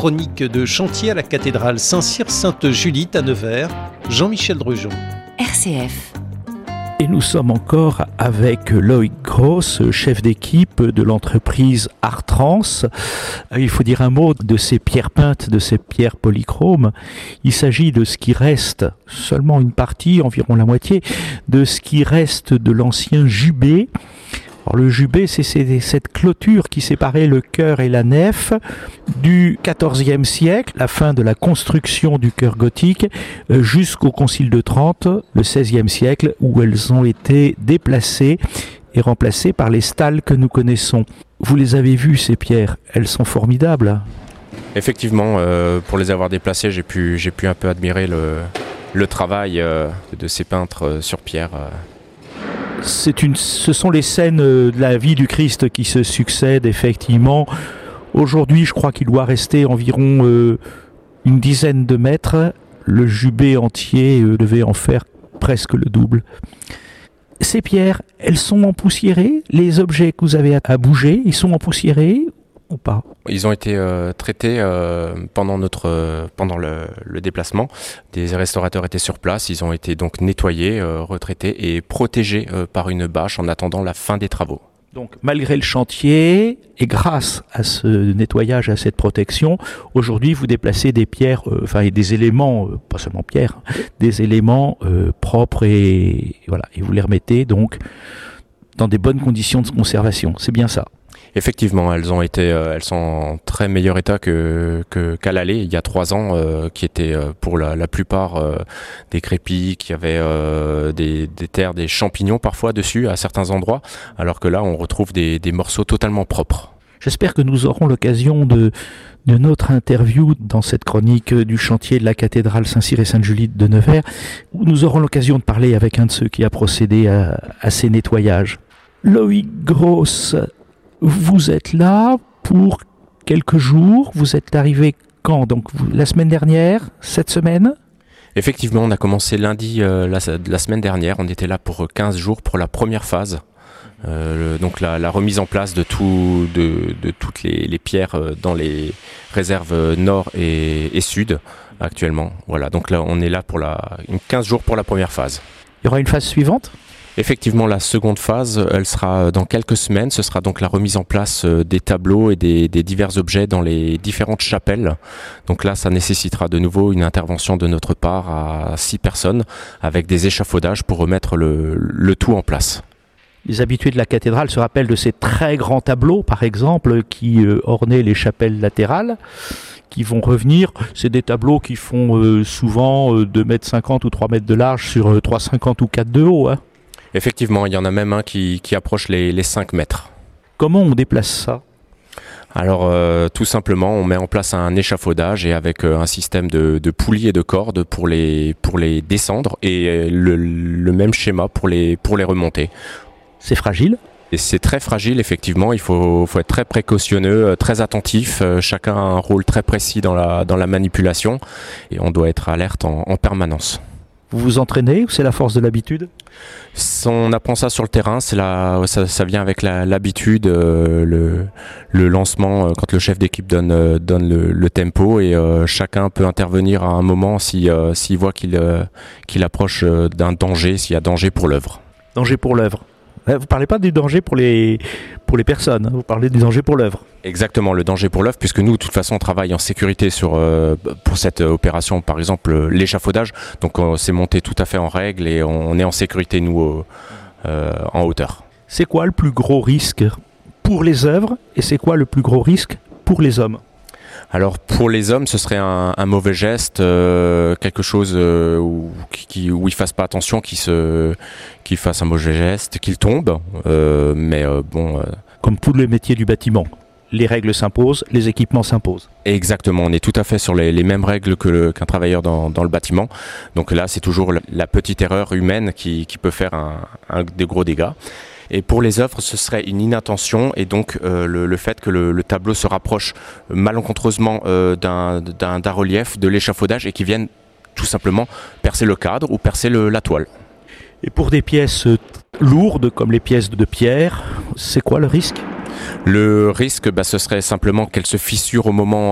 chronique de chantier à la cathédrale Saint-Cyr-Sainte-Julite à Nevers, Jean-Michel Drujon. RCF. Et nous sommes encore avec Loïc Gross, chef d'équipe de l'entreprise Artrans. Il faut dire un mot de ces pierres peintes, de ces pierres polychromes. Il s'agit de ce qui reste, seulement une partie, environ la moitié, de ce qui reste de l'ancien jubé. Alors le jubé, c'est cette clôture qui séparait le chœur et la nef du XIVe siècle, la fin de la construction du chœur gothique, jusqu'au Concile de Trente, le XVIe siècle, où elles ont été déplacées et remplacées par les stalles que nous connaissons. Vous les avez vues, ces pierres, elles sont formidables. Effectivement, pour les avoir déplacées, j'ai pu un peu admirer le travail de ces peintres sur pierre. Ce sont les scènes de la vie du Christ qui se succèdent effectivement. Aujourd'hui, je crois qu'il doit rester environ une dizaine de mètres. Le jubé entier devait en faire presque le double. Ces pierres, elles sont empoussiérées. Les objets que vous avez à bouger, ils sont empoussiérés ou pas? Ils ont été traités pendant le déplacement. Des restaurateurs étaient sur place. Ils ont été donc nettoyés, retraités et protégés par une bâche en attendant la fin des travaux. Donc malgré le chantier et grâce à ce nettoyage, à cette protection, aujourd'hui vous déplacez des pierres, et des éléments, pas seulement pierres, des éléments propres et voilà, et vous les remettez donc dans des bonnes conditions de conservation. C'est bien ça. Effectivement, elles sont en très meilleur état qu'à l'aller il y a 3 ans, qui étaient pour la plupart décrépits, qui avaient des terres, des champignons parfois dessus à certains endroits, alors que là on retrouve des morceaux totalement propres. J'espère que nous aurons l'occasion de notre interview dans cette chronique du chantier de la cathédrale Saint-Cyr et Sainte-Julite de Nevers, où nous aurons l'occasion de parler avec un de ceux qui a procédé à ces nettoyages. Loïc Gross, vous êtes là pour quelques jours, vous êtes arrivé quand? Donc la semaine dernière, cette semaine? Effectivement, on a commencé lundi la semaine dernière, on était là pour 15 jours pour la première phase. Donc la remise en place de toutes les pierres dans les réserves nord et sud actuellement. Voilà, donc là on est là pour 15 jours pour la première phase. Il y aura une phase suivante? Effectivement, la seconde phase, elle sera dans quelques semaines. Ce sera donc la remise en place des tableaux et des divers objets dans les différentes chapelles. Donc là, ça nécessitera de nouveau une intervention de notre part à 6 personnes avec des échafaudages pour remettre le tout en place. Les habitués de la cathédrale se rappellent de ces très grands tableaux, par exemple, qui ornaient les chapelles latérales, qui vont revenir. C'est des tableaux qui font souvent 2,50 m ou 3 mètres de large sur 3,50 m ou 4 de haut, hein. Effectivement, il y en a même un qui approche les 5 mètres. Comment on déplace ça? Alors tout simplement, on met en place un échafaudage et avec un système de poulies et de cordes pour les descendre et le même schéma pour les remonter. C'est fragile? Et c'est très fragile, effectivement. Il faut être très précautionneux, très attentif. Chacun a un rôle très précis dans la manipulation et on doit être alerte en permanence. Vous vous entraînez ou c'est la force de l'habitude? On apprend ça sur le terrain, ça vient avec l'habitude, le lancement, quand le chef d'équipe donne le tempo et chacun peut intervenir à un moment s'il voit qu'il approche d'un danger, s'il y a danger pour l'œuvre. Danger pour l'œuvre. Vous ne parlez pas du danger pour les personnes, vous parlez du danger pour l'œuvre. Exactement, le danger pour l'œuvre, puisque nous, de toute façon, on travaille en sécurité pour cette opération, par exemple l'échafaudage. Donc c'est monté tout à fait en règle et on est en sécurité, nous, en hauteur. C'est quoi le plus gros risque pour les œuvres et c'est quoi le plus gros risque pour les hommes? Alors pour les hommes, ce serait un mauvais geste, quelque chose où ils fassent pas attention, qu'ils fassent un mauvais geste, qu'ils tombent. Comme tous les métiers du bâtiment, les règles s'imposent, les équipements s'imposent. Exactement, on est tout à fait sur les mêmes règles qu'un travailleur dans le bâtiment. Donc là, c'est toujours la petite erreur humaine qui peut faire des gros dégâts. Et pour les œuvres, ce serait une inattention et donc le fait que le tableau se rapproche malencontreusement d'un relief, de l'échafaudage et qui vienne tout simplement percer le cadre ou percer la toile. Et pour des pièces lourdes comme les pièces de pierre, c'est quoi le risque? Le risque, ce serait simplement qu'elles se fissurent au moment